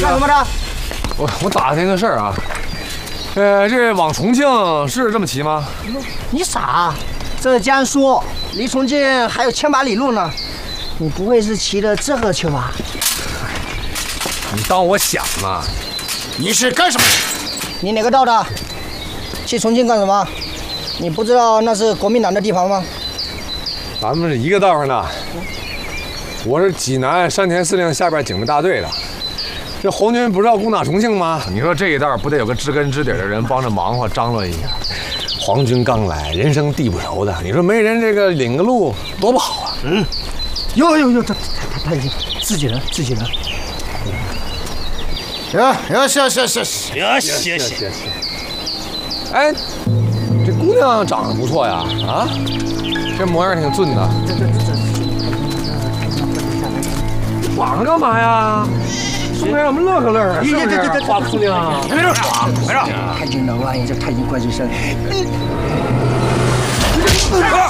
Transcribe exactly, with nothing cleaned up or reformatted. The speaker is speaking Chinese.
干什么的？ 我我打听个事儿啊，呃，这往重庆是这么骑吗？ 你傻？这江苏离重庆还有千八里路呢，你不会是骑的这个去吧？ 你当我想呢？ 你是干什么？ 你哪个道的？去重庆干什么？你不知道那是国民党的地盘吗？ 咱们是一个道上的。我是济南山田司令下边警备大队的。这红军不是要攻打重庆吗？你说这一道不得有个知根知底的人帮着忙活张罗一下？皇军刚来，人生地不熟的，你说没人这个领个路多不好啊？ 嗯，有有有，他他他已经自己人自己人。 行行行行行行行行。 哎，这姑娘长得不错呀，啊，这模样挺俊的。 这这这这，绑着干嘛呀？兄弟，让我们乐呵乐呵，是不是？花姑娘， 别说话，别说。 太君能万一这太君怪罪深。 啊